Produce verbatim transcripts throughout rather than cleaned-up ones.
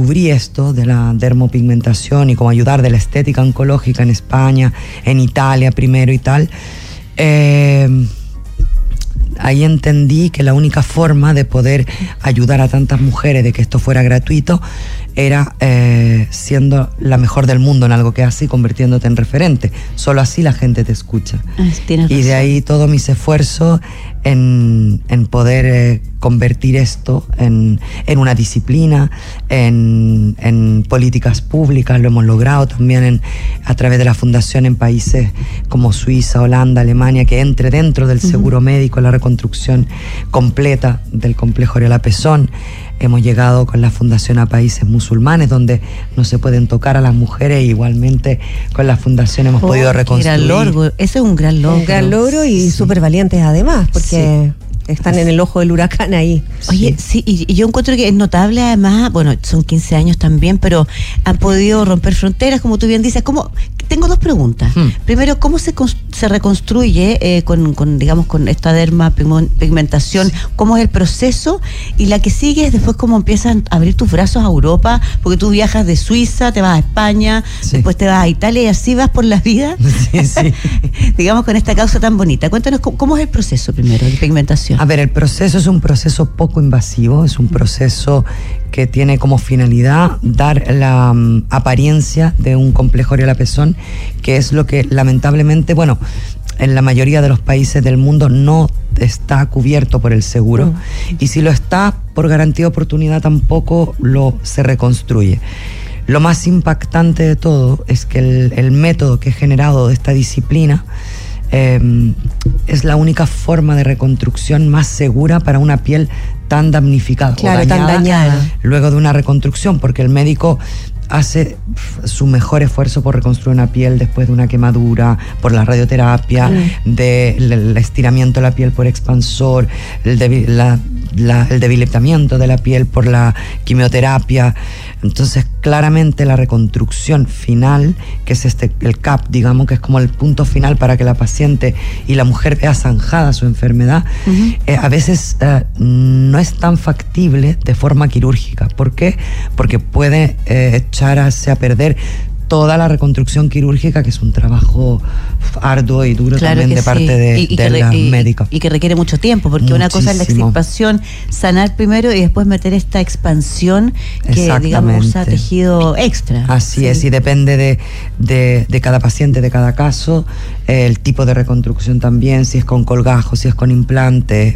descubrí esto de la dermopigmentación y cómo ayudar de la estética oncológica en España, en Italia primero y tal, eh, ahí entendí que la única forma de poder ayudar a tantas mujeres, de que esto fuera gratuito, era eh, siendo la mejor del mundo en algo que haces y convirtiéndote en referente. Solo así la gente te escucha. Ay, tienes y razón. de ahí todos mis esfuerzos en, en poder eh, convertir esto en, en una disciplina, en, en políticas públicas. Lo hemos logrado también en, a través de la fundación en países como Suiza, Holanda, Alemania, que entre dentro del seguro uh-huh. médico la reconstrucción completa del complejo areola-pezón. Hemos llegado con la fundación a países musulmanes donde no se pueden tocar a las mujeres, e igualmente con la fundación hemos oh, podido reconstruir. Gran logro. Ese es un gran logro. Un gran logro y sí. súper valientes además, porque sí. están en el ojo del huracán ahí. Oye, sí, y, y yo encuentro que es notable además, bueno, son quince años también, pero han podido romper fronteras, como tú bien dices. ¿Cómo? Tengo dos preguntas. Hmm. Primero, ¿cómo se, se reconstruye eh, con, con, digamos, con esta dermapigmentación? Sí. ¿Cómo es el proceso? Y la que sigue es después cómo empiezan a abrir tus brazos a Europa, porque tú viajas de Suiza, te vas a España, sí. después te vas a Italia y así vas por la vida. Sí, sí. Digamos, con esta causa tan bonita. Cuéntanos, ¿cómo, cómo es el proceso primero de pigmentación? A ver, el proceso es un proceso poco invasivo, es un proceso que tiene como finalidad dar la um, apariencia de un complejo areola-pezón, que es lo que lamentablemente, bueno, en la mayoría de los países del mundo no está cubierto por el seguro, uh. y si lo está, por garantía de oportunidad tampoco lo se reconstruye. Lo más impactante de todo es que el, el método que he generado de esta disciplina eh, es la única forma de reconstrucción más segura para una piel tan damnificada, claro, o dañada, tan dañada luego de una reconstrucción, porque el médico hace su mejor esfuerzo por reconstruir una piel después de una quemadura, por la radioterapia, mm. del estiramiento de la piel por expansor, el, debi- la, la, el debilitamiento de la piel por la quimioterapia. Entonces, claramente la reconstrucción final, que es este el C A P, digamos, que es como el punto final para que la paciente y la mujer vea zanjada su enfermedad, uh-huh. eh, a veces eh, no es tan factible de forma quirúrgica. ¿Por qué? Porque puede eh, echarse a perder toda la reconstrucción quirúrgica, que es un trabajo arduo y duro, claro, también de sí. parte de, y, y de la y, médica. Y que requiere mucho tiempo, porque Muchísimo. Una cosa es la extirpación, sanar primero y después meter esta expansión que, digamos, usa tejido extra. Así sí. es, y depende de, de, de cada paciente, de cada caso, eh, el tipo de reconstrucción también, si es con colgajo, si es con implante.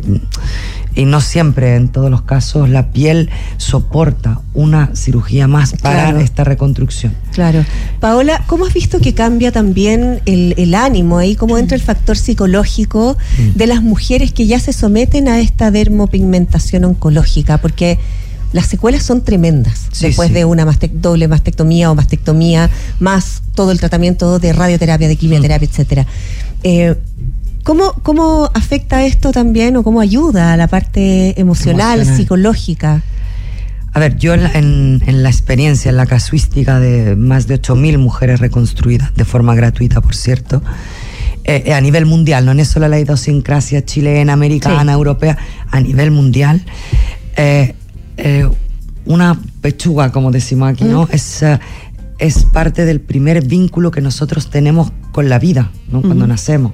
Y no siempre, en todos los casos, la piel soporta una cirugía más para claro. esta reconstrucción. Claro. Paola, ¿cómo has visto que cambia también el, el ánimo ahí? ¿Cómo entra el factor psicológico mm. de las mujeres que ya se someten a esta dermopigmentación oncológica? Porque las secuelas son tremendas sí, después sí. de una maste- doble mastectomía o mastectomía, más todo el tratamiento de radioterapia, de quimioterapia, mm. etcétera. Eh, ¿Cómo, ¿Cómo afecta esto también o cómo ayuda a la parte emocional, emocional. psicológica? A ver, yo en, en, en la experiencia, en la casuística de más de ocho mil mujeres reconstruidas, de forma gratuita, por cierto, eh, a nivel mundial, no es solo la idiosincrasia chilena, americana, sí. europea, a nivel mundial, eh, eh, una pechuga, como decimos aquí, ¿no? Mm. Es... Uh, es parte del primer vínculo que nosotros tenemos con la vida, ¿no? Cuando uh-huh. nacemos.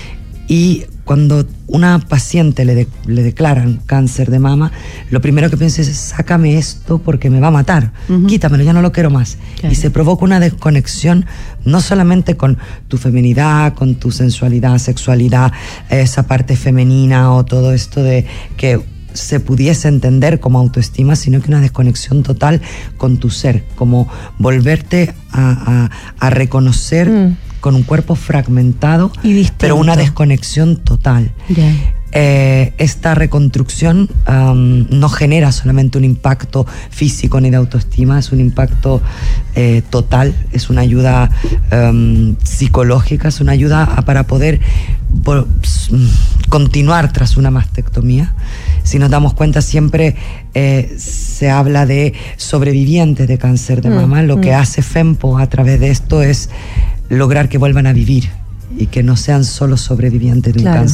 Y cuando una paciente le, de, le declaran cáncer de mama, lo primero que piensa es, sácame esto porque me va a matar, uh-huh. quítamelo, ya no lo quiero más. Claro. Y se provoca una desconexión no solamente con tu feminidad, con tu sensualidad, sexualidad, esa parte femenina o todo esto de que se pudiese entender como autoestima, sino que una desconexión total con tu ser, como volverte a, a, a reconocer mm. con un cuerpo fragmentado, pero una desconexión total. Yeah. Eh, esta reconstrucción um, no genera solamente un impacto físico ni de autoestima, es un impacto eh, total, es una ayuda um, psicológica, es una ayuda a, para poder por, continuar tras una mastectomía. Si nos damos cuenta, siempre eh, se habla de sobrevivientes de cáncer de mama. Mm, Lo mm. que hace FEMPO a través de esto es lograr que vuelvan a vivir y que no sean solo sobrevivientes de un claro. cáncer.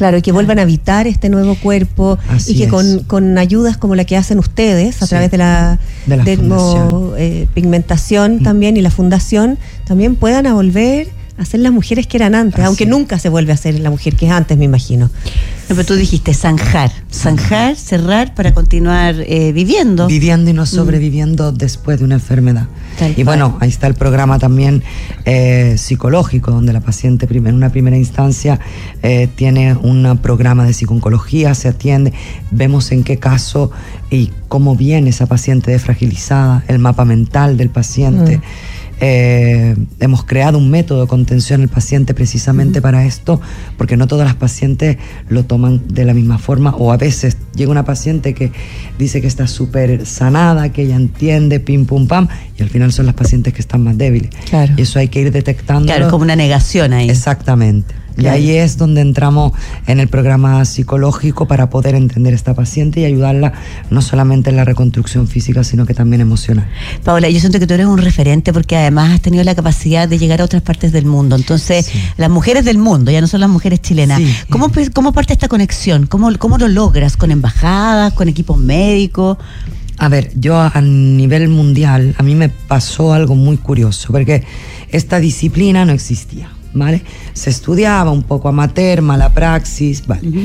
Claro, y que vuelvan a habitar este nuevo cuerpo. Así y que con, con ayudas como la que hacen ustedes a sí, través de la, de la dermopigmentación eh, también y la fundación, también puedan a volver a ser las mujeres que eran antes, así, aunque nunca se vuelve a ser la mujer que es antes, me imagino. No, pero tú dijiste zanjar, zanjar, cerrar para continuar eh, viviendo. Viviendo y no sobreviviendo mm. después de una enfermedad. Tal y cual. Bueno, ahí está el programa también eh, psicológico, donde la paciente en una primera instancia eh, tiene un programa de psicooncología, se atiende, vemos en qué caso y cómo viene esa paciente desfragilizada, el mapa mental del paciente. Mm. Eh, hemos creado un método de contención al paciente precisamente uh-huh. para esto, porque no todas las pacientes lo toman de la misma forma, o a veces llega una paciente que dice que está súper sanada, que ella entiende, pim pum pam, y al final son las pacientes que están más débiles. Claro. Y eso hay que ir detectando. Claro, como una negación ahí. Exactamente. Claro. Y ahí es donde entramos en el programa psicológico para poder entender a esta paciente y ayudarla no solamente en la reconstrucción física, sino que también emocional. Paola, yo siento que tú eres un referente porque además has tenido la capacidad de llegar a otras partes del mundo. Entonces, sí. las mujeres del mundo, ya no son las mujeres chilenas. Sí. ¿Cómo, ¿Cómo parte esta conexión? ¿Cómo, ¿Cómo lo logras? ¿Con embajadas? ¿Con equipos médicos? A ver, yo a nivel mundial, a mí me pasó algo muy curioso, porque esta disciplina no existía. ¿Vale? Se estudiaba un poco amateur, mala praxis, ¿vale? Uh-huh.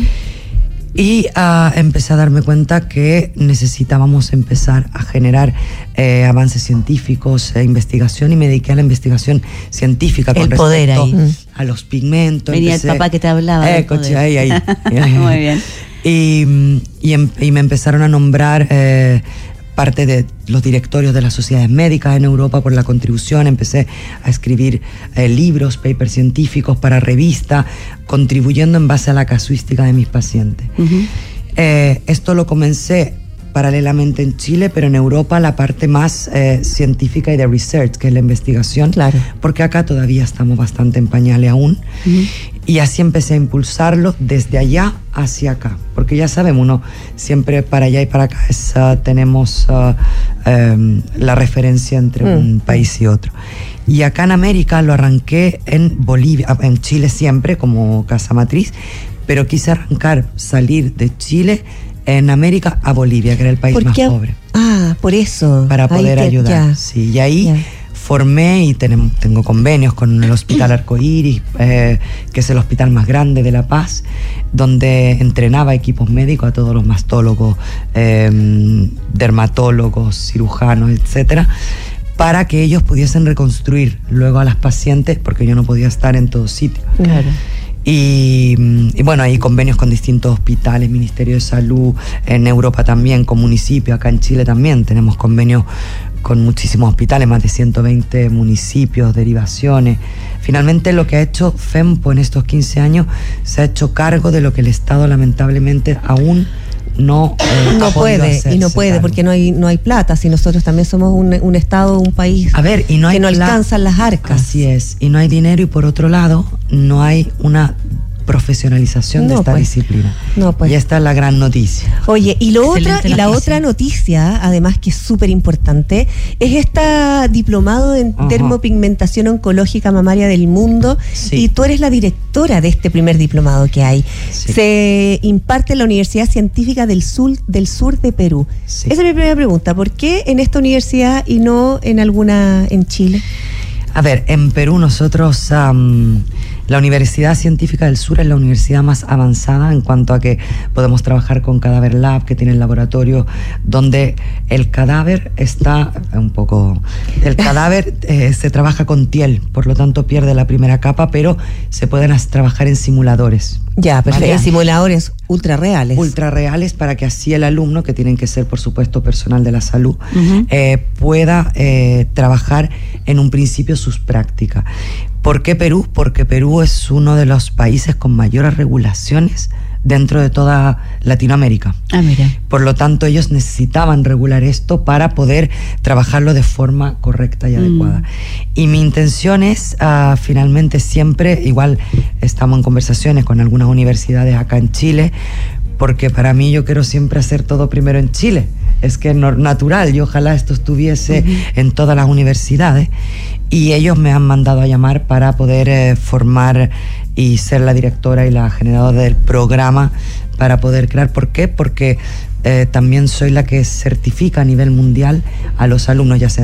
Y uh, empecé a darme cuenta que necesitábamos empezar a generar eh, avances científicos, eh, investigación, y me dediqué a la investigación científica con el respecto poder ahí. a los pigmentos. Venía empecé, el papá que te hablaba. Eh, coche, ahí, ahí. Muy bien. Y, y, y me empezaron a nombrar eh, parte de los directorios de las sociedades médicas en Europa por la contribución. Empecé a escribir eh, libros, papers científicos para revistas, contribuyendo en base a la casuística de mis pacientes. Uh-huh. Eh, esto lo comencé paralelamente en Chile, pero en Europa la parte más eh, científica y de research, que es la investigación, claro. porque acá todavía estamos bastante en pañales aún. Uh-huh. Y así empecé a impulsarlo desde allá hacia acá, porque ya sabemos, uno siempre para allá y para acá es, uh, tenemos uh, um, la referencia entre mm. un país y otro. Y acá en América lo arranqué en Bolivia, en Chile siempre como casa matriz, pero quise arrancar, salir de Chile en América a Bolivia, que era el país más pobre. Ah, por eso. Para poder te, ayudar. Ya. Sí, y ahí ya. formé y tenemos, tengo convenios con el Hospital Arcoíris, eh, que es el hospital más grande de La Paz, donde entrenaba equipos médicos a todos los mastólogos, eh, dermatólogos, cirujanos, etcétera, para que ellos pudiesen reconstruir luego a las pacientes, porque yo no podía estar en todo sitio. Claro. Y, y bueno, hay convenios con distintos hospitales, Ministerio de Salud, en Europa también, con municipios, acá en Chile también tenemos convenios con muchísimos hospitales, más de ciento veinte municipios, derivaciones. Finalmente lo que ha hecho FEMPO en estos quince años, se ha hecho cargo de lo que el Estado lamentablemente aún no eh, no puede y no puede cargo. Porque no hay no hay plata. Si nosotros también somos un, un estado, un país a ver, y no hay que no pla- alcanzan las arcas. Así es, y no hay dinero, y por otro lado no hay una profesionalización no, de esta pues. disciplina. No, pues. Y esta es la gran noticia. Oye, y lo otra, y la otra noticia, además que es súper importante, es esta diplomado en uh-huh. dermopigmentación oncológica mamaria del mundo, sí. y tú eres la directora de este primer diplomado que hay. Sí. Se imparte en la Universidad Científica del Sur, del Sur de Perú. Sí. Esa es mi primera pregunta. ¿Por qué en esta universidad y no en alguna en Chile? A ver, en Perú nosotros, um, la Universidad Científica del Sur es la universidad más avanzada en cuanto a que podemos trabajar con Cadáver Lab, que tiene el laboratorio donde el cadáver está un poco... El cadáver eh, se trabaja con Tiel, por lo tanto pierde la primera capa, pero se pueden trabajar en simuladores. Ya, perfecto. En simuladores ultra reales. Ultra reales, para que así el alumno, que tienen que ser por supuesto personal de la salud, uh-huh. eh, pueda eh, trabajar en un principio sus prácticas. ¿Por qué Perú? Porque Perú es uno de los países con mayores regulaciones dentro de toda Latinoamérica. Ah, mira. Por lo tanto, ellos necesitaban regular esto para poder trabajarlo de forma correcta y adecuada. Mm. Y mi intención es, uh, finalmente, siempre, igual estamos en conversaciones con algunas universidades acá en Chile, porque para mí yo quiero siempre hacer todo primero en Chile. Es que es natural, y ojalá esto estuviese uh-huh. en todas las universidades. y ellos me han mandado a llamar para poder eh, formar y ser la directora y la generadora del programa para poder crear. ¿Por qué? Porque eh, también soy la que certifica a nivel mundial a los alumnos, ya sea